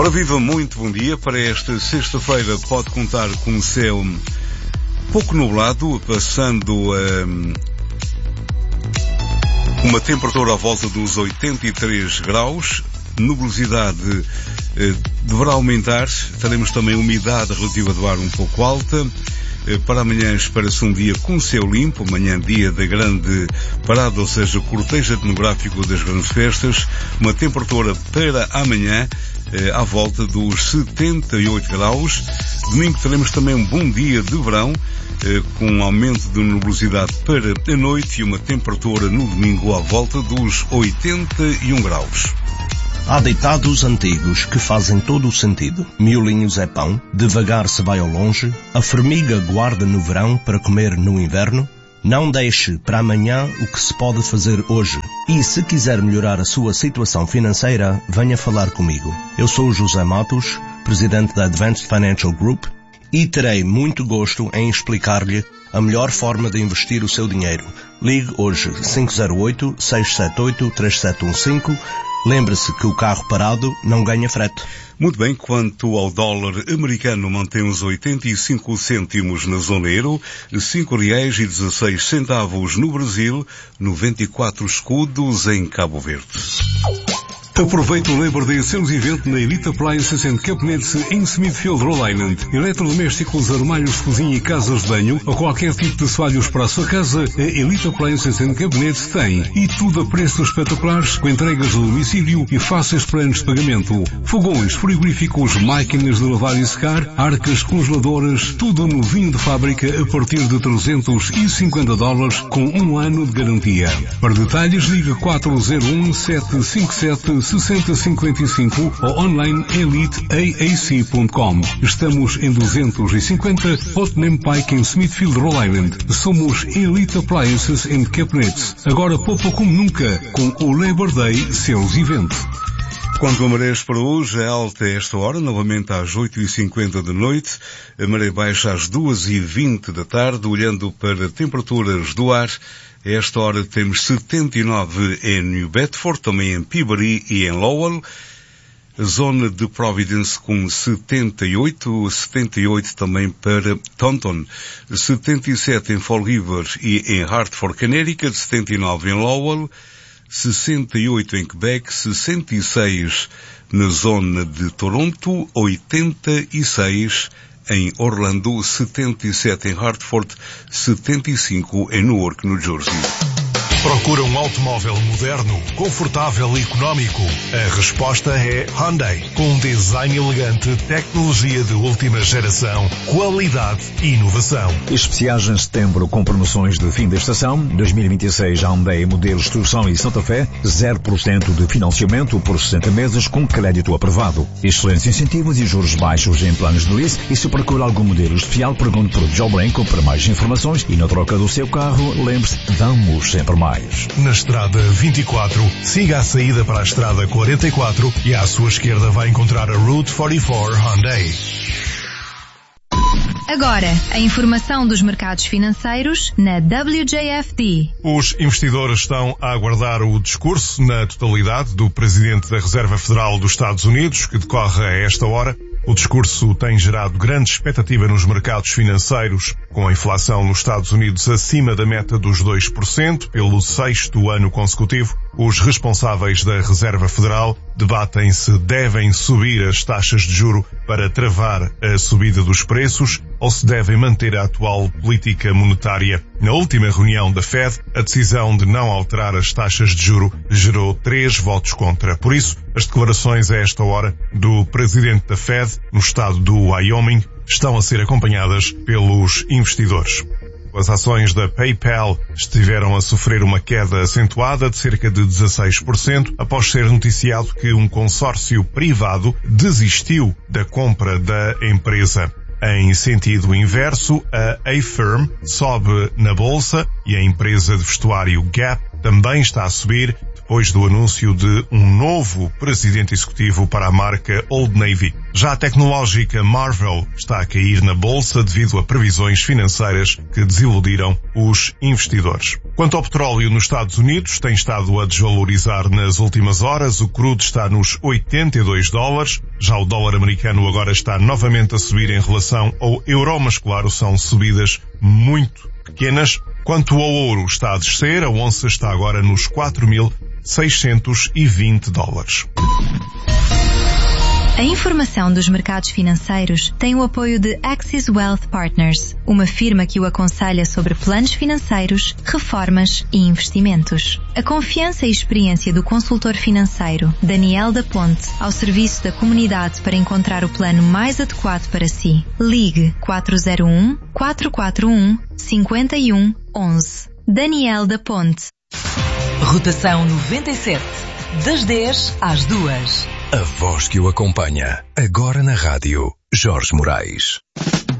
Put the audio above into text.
Ora viva, muito bom dia. Para esta sexta-feira pode contar com um céu pouco nublado, passando uma temperatura à volta dos 83 graus, nubosidade deverá aumentar, teremos também umidade relativa do ar um pouco alta. Para amanhã espera-se um dia com céu limpo, amanhã dia da grande parada, ou seja, cortejo etnográfico das grandes festas, uma temperatura para amanhã à volta dos 78 graus. Domingo teremos também um bom dia de verão, com um aumento de nubosidade para a noite e uma temperatura no domingo à volta dos 81 graus. Há ditados antigos que fazem todo o sentido. Miolinhos é pão, devagar se vai ao longe, a formiga guarda no verão para comer no inverno. Não deixe para amanhã o que se pode fazer hoje. E se quiser melhorar a sua situação financeira, venha falar comigo. Eu sou o José Matos, presidente da Advanced Financial Group, e terei muito gosto em explicar-lhe a melhor forma de investir o seu dinheiro. Ligue hoje 508-678-3715. Lembre-se que o carro parado não ganha frete. Muito bem, quanto ao dólar americano, mantém os 85 cêntimos na zona euro, R$5,16 no Brasil, 94 escudos em Cabo Verde. Aproveite o Labor Day Sales Event na Elite Appliances and Cabinets em Smithfield, Rhode Island. Eletrodomésticos, armários de cozinha e casas de banho, ou qualquer tipo de assoalhos para a sua casa, a Elite Appliances and Cabinets tem. E tudo a preços espetaculares, com entregas do domicílio e fáceis planos de pagamento. Fogões, frigoríficos, máquinas de lavar e secar, arcas congeladoras, tudo novinho de fábrica a partir de $350 com 1 ano de garantia. Para detalhes, ligue 401-757-6055 ou online eliteaac.com. Estamos em 250 Putnam Pike em Smithfield, Rhode Island. Somos Elite Appliances and Cabinets. Agora poupa como nunca com o Labor Day Sales Event. Quanto a marés para hoje, é alta a esta hora, novamente às 8h50 da noite, a maré baixa às 2h20 da tarde, olhando para temperaturas do ar. A esta hora temos 79 em New Bedford, também em Peabody e em Lowell. A zona de Providence com 78 também para Taunton, 77 em Fall River e em Hartford, Connecticut, 79 em Lowell, 68 em Quebec, 66 na zona de Toronto, 86 em Orlando, 77 em Hartford, 75 em Newark, New Jersey. Procura um automóvel moderno, confortável e económico? A resposta é Hyundai. Com um design elegante, tecnologia de última geração, qualidade e inovação. Especiais em setembro com promoções de fim da estação. 2026 Hyundai modelos Tucson e Santa Fé, 0% de financiamento por 60 meses com crédito aprovado. Excelentes incentivos e juros baixos em planos de lease. E se procura algum modelo especial, pergunte por Joe Branco para mais informações. E na troca do seu carro, lembre-se, damos sempre mais. Na estrada 24, siga a saída para a estrada 44 e à sua esquerda vai encontrar a Route 44 Hyundai. Agora, a informação dos mercados financeiros na WJFD. Os investidores estão a aguardar o discurso na totalidade do Presidente da Reserva Federal dos Estados Unidos, que decorre a esta hora. O discurso tem gerado grande expectativa nos mercados financeiros, com a inflação nos Estados Unidos acima da meta dos 2% pelo 6º ano consecutivo. Os responsáveis da Reserva Federal debatem se devem subir as taxas de juro para travar a subida dos preços ou se devem manter a atual política monetária. Na última reunião da Fed, a decisão de não alterar as taxas de juro gerou 3 votos contra. Por isso, as declarações a esta hora do presidente da Fed, no estado do Wyoming, estão a ser acompanhadas pelos investidores. As ações da PayPal estiveram a sofrer uma queda acentuada de cerca de 16% após ser noticiado que um consórcio privado desistiu da compra da empresa. Em sentido inverso, a Affirm sobe na bolsa e a empresa de vestuário Gap também está a subir depois do anúncio de um novo presidente executivo para a marca Old Navy. Já a tecnológica Marvell está a cair na bolsa devido a previsões financeiras que desiludiram os investidores. Quanto ao petróleo nos Estados Unidos, tem estado a desvalorizar nas últimas horas. O crudo está nos $82. Já o dólar americano agora está novamente a subir em relação ao euro, mas claro, são subidas muito pequenas. Quanto ao ouro, está a descer. A onça está agora nos $4.620. A informação dos mercados financeiros tem o apoio de Axis Wealth Partners, uma firma que o aconselha sobre planos financeiros, reformas e investimentos. A confiança e experiência do consultor financeiro Daniel da Ponte ao serviço da comunidade para encontrar o plano mais adequado para si. Ligue 401-441-5111. Daniel da Ponte. Rotação 97. Das 10 às 2. A voz que o acompanha. Agora na rádio, Jorge Moraes.